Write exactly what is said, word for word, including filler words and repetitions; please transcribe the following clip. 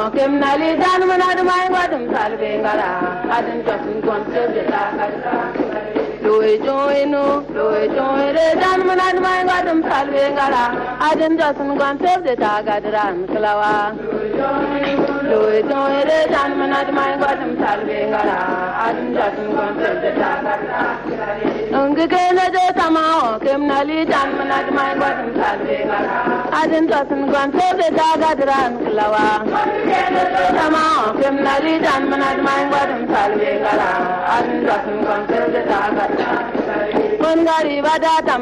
kem nali dan mana mai wadum salve ngara adin jasun konse beta kata loe joino loe joire dan mana mai wadum salve ngara adin jasun konse beta gadran klawa loe joire dan mana mai wadum salve ngara adin jasun konse beta kata unge kena de tamao kem nali dan mana mai wadum salve ngara adin jasun konse beta gadran klawa Sama kem nali dan manad main wadum salve ngara adin jasun konse beta kata Mongari badata